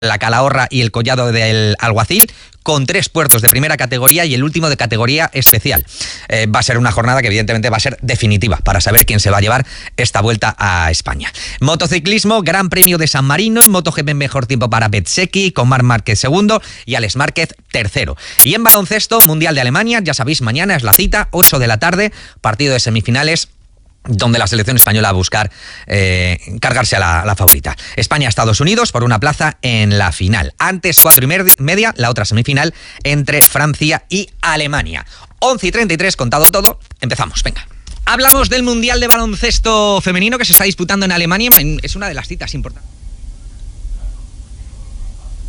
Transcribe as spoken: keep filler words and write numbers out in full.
la Calahorra y el Collado del Alguacil, con tres puertos de primera categoría y el último de categoría especial. Eh, va a ser una jornada que evidentemente va a ser definitiva para saber quién se va a llevar esta vuelta a España. Motociclismo, Gran Premio de San Marino, en MotoGP mejor tiempo para Bezzecchi, con Marc Márquez segundo y Alex Márquez tercero. Y en baloncesto, Mundial de Alemania, ya sabéis, mañana es la cita, ocho de la tarde, partido de semifinales, donde la selección española va a buscar eh, cargarse a la, a la favorita. España-Estados Unidos por una plaza en la final. Antes, cuatro y media, la otra semifinal entre Francia y Alemania. once y treinta y tres, contado todo, empezamos, venga. Hablamos del Mundial de Baloncesto Femenino que se está disputando en Alemania. Es una de las citas importantes.